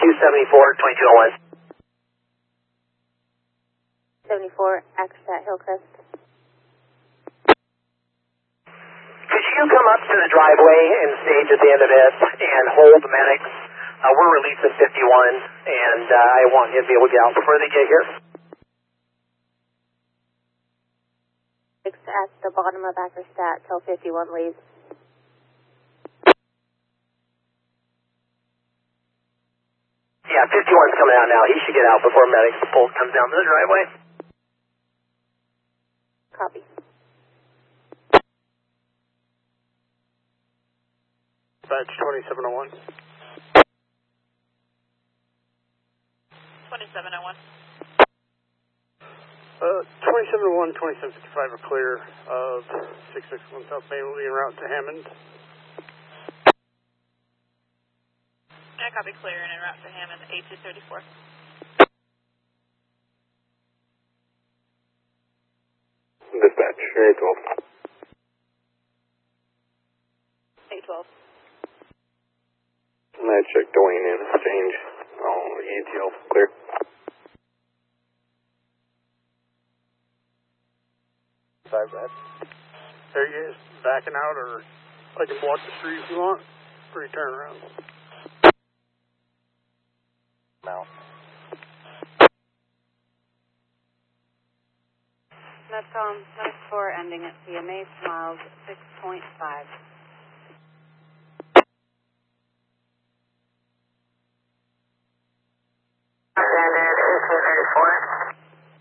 2274, 2201. 74, actress at Hillcrest. Could you come up to the driveway and stage at the end of it and hold the medics? We're releasing 51, and I want him to be able to get out before they get here. At the bottom of Ackerstat till 51 leaves. Yeah, 51's coming out now. He should get out before medics bolt comes down to the driveway. Copy. Dispatch 2701. 2701. 2701, 2755 are clear of 661 South Main, will be en route to Hammond. Yeah, copy, clear and en route to Hammond, 8234. Dispatch, area 12. 812. Night check, Dwayne in, exchange. ETL, clear. There he is, backing out, or I can block the street if you want. Free turnaround. Now. Netcom 94 ending at CMA Smiles 6.5.